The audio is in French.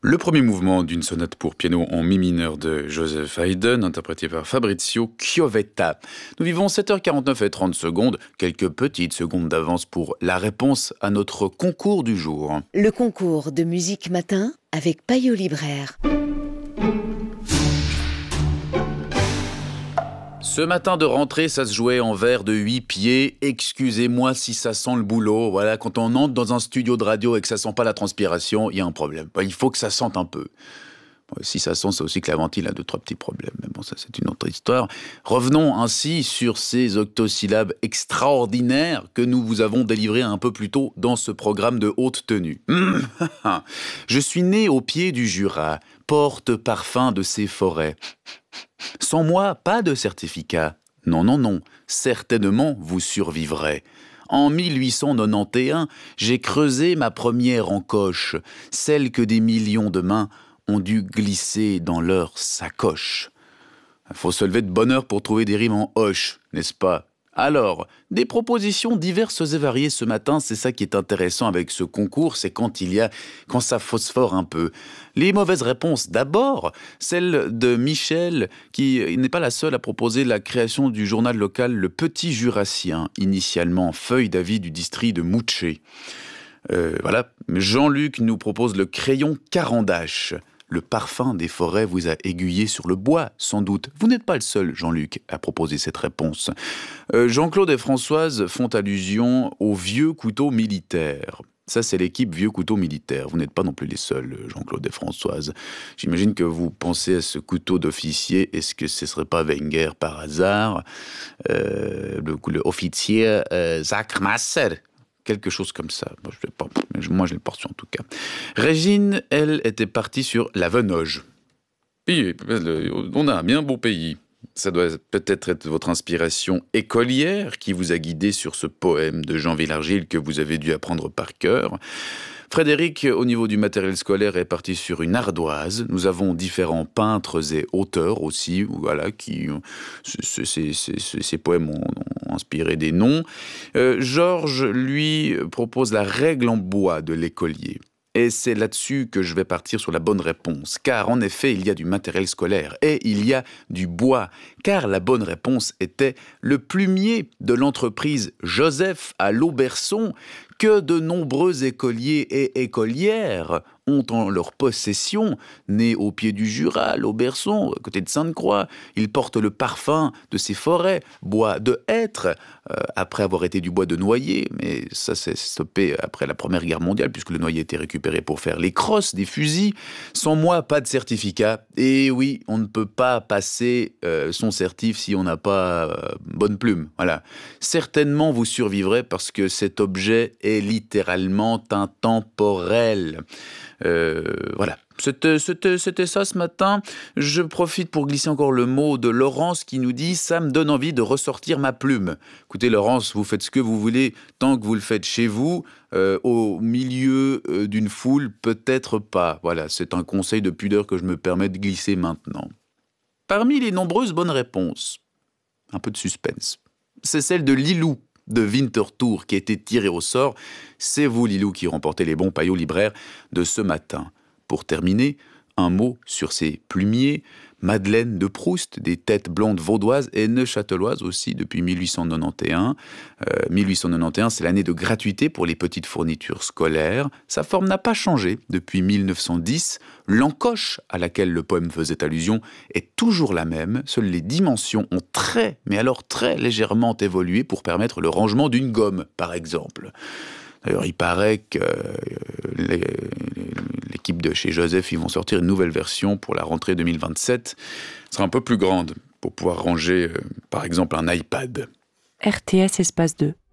Le premier mouvement d'une sonate pour piano en mi mineur de Joseph Haydn, interprété par Fabrizio Chiovetta. Nous vivons 7h49 et 30 secondes, quelques petites secondes d'avance pour la réponse à notre concours du jour. Le concours de musique matin avec Payot Libraire. Ce matin de rentrée, ça se jouait en verre de 8 pieds. Excusez-moi si ça sent le boulot. Voilà, quand on entre dans un studio de radio et que ça sent pas la transpiration, il y a un problème. Il faut que ça sente un peu. Si ça sent, c'est aussi que la ventile a 2-3 petits problèmes. Mais bon, ça, c'est une autre histoire. Revenons ainsi sur ces octosyllabes extraordinaires que nous vous avons délivrés un peu plus tôt dans ce programme de haute tenue. Je suis né au pied du Jura, porte-parfum de ces forêts. Sans moi, pas de certificat. Non, non, non, certainement vous survivrez. En 1891, j'ai creusé ma première encoche, celle que des millions de mains ont dû glisser dans leur sacoche. Il faut se lever de bonne heure pour trouver des rimes en hoche, n'est-ce pas ? Alors, des propositions diverses et variées ce matin, c'est ça qui est intéressant avec ce concours, c'est quand ça phosphore un peu. Les mauvaises réponses, d'abord, celle de Michel, qui n'est pas la seule à proposer la création du journal local Le Petit Jurassien, initialement feuille d'avis du district de Mouché. Voilà, Jean-Luc nous propose le crayon Carandache. Le parfum des forêts vous a aiguillé sur le bois, sans doute. Vous n'êtes pas le seul, Jean-Luc, à proposer cette réponse. Jean-Claude et Françoise font allusion au vieux couteau militaire. Ça, c'est l'équipe vieux couteau militaire. Vous n'êtes pas non plus les seuls, Jean-Claude et Françoise. J'imagine que vous pensez à ce couteau d'officier. Est-ce que ce ne serait pas Wenger par hasard le officier Zachmasser, quelque chose comme ça. Moi, je l'ai pas reçu en tout cas. Régine, elle, était partie sur la Venoge. Oui, on a un bien beau pays. Ça doit peut-être être votre inspiration écolière qui vous a guidé sur ce poème de Jean Villargil que vous avez dû apprendre par cœur. Frédéric, au niveau du matériel scolaire, est parti sur une ardoise. Nous avons différents peintres et auteurs aussi, voilà, qui ces poèmes ont inspiré des noms. Georges, lui, propose la règle en bois de l'écolier. Et c'est là-dessus que je vais partir sur la bonne réponse. Car en effet, il y a du matériel scolaire et il y a du bois. Car la bonne réponse était le plumier de l'entreprise Joseph à Lauberson, que de nombreux écoliers et écolières ont en leur possession, nés au pied du Jura, à Lauberson, à côté de Sainte-Croix. Ils portent le parfum de ces forêts, bois de hêtre, après avoir été du bois de noyer, mais ça s'est stoppé après la Première Guerre mondiale, puisque le noyer était récupéré pour faire les crosses des fusils. Sans moi, pas de certificat. Et oui, on ne peut pas passer son certif si on n'a pas bonne plume. Voilà. Certainement, vous survivrez parce que cet objet est littéralement intemporel. Voilà. C'était ça ce matin. Je profite pour glisser encore le mot de Laurence qui nous dit « Ça me donne envie de ressortir ma plume ». Écoutez Laurence, vous faites ce que vous voulez tant que vous le faites chez vous, au milieu d'une foule, peut-être pas. Voilà, c'est un conseil de pudeur que je me permets de glisser maintenant. Parmi les nombreuses bonnes réponses, un peu de suspense, c'est celle de Lilou de Winterthur qui a été tiré au sort. C'est vous, Lilou, qui remportez les bons paillots libraires de ce matin. Pour terminer, un mot sur ces plumiers. Madeleine de Proust, des têtes blondes vaudoises et neuchâteloises aussi depuis 1891. 1891, c'est l'année de gratuité pour les petites fournitures scolaires. Sa forme n'a pas changé depuis 1910. L'encoche à laquelle le poème faisait allusion est toujours la même. Seules les dimensions ont très légèrement évolué pour permettre le rangement d'une gomme, par exemple. D'ailleurs, il paraît que l'équipe de chez Joseph, ils vont sortir une nouvelle version pour la rentrée 2027. Elle sera un peu plus grande pour pouvoir ranger, par exemple, un iPad. RTS espace 2.